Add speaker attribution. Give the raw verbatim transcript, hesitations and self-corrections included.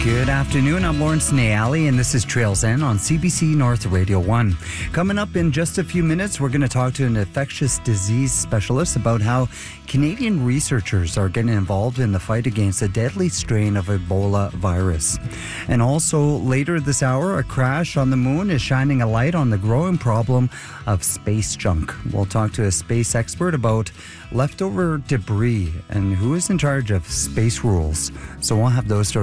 Speaker 1: Good afternoon, I'm Lawrence Nayali, and this is Trails End on C B C North Radio one. Coming up in just a few minutes, we're going to talk to an infectious disease specialist about how Canadian researchers are getting involved in the fight against a deadly strain of Ebola virus. And also, later this hour, a crash on the moon is shining a light on the growing problem of space junk. We'll talk to a space expert about leftover debris and who is in charge of space rules. So we'll have those stories